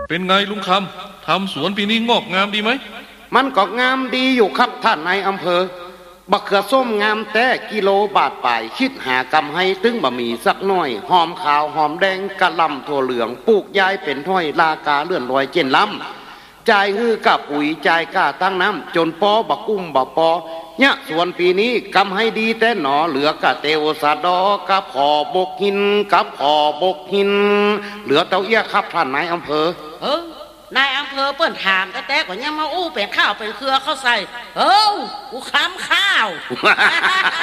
เป็นไงลุงคำทำสวนปีนี้งอกงามดีไหมมันก็งามดีอยู่ครับท่านนายอำเภอบักเขือส้มงามแต่กิโลบาทป่ายคิดหากำให้ตึงบะหมี่สักหน่อยหอมขาวหอมแดงกะลำถั่วเหลืองปลูกย้ายเป็นถ้อยลากาเลื่อนลอยเจนล้ำจ่ายฮือกับปุ๋ยจ่ายก้าตั้งน้ำจนปอบักกุ้มบักปอเนี่ยส่วนปีนี้กำให้ดีแต่หนอเหลือกะเตวสะดอกับพอบกหินกับพอบกหินเหลือเต้าเอี้ยครับท่านนายอำเภอนายอำเภอเปิ้นถามแต่ก็ยังมาอู้เป็นข้าวเป็นเครือเข้าใส่กูค้ำข้าว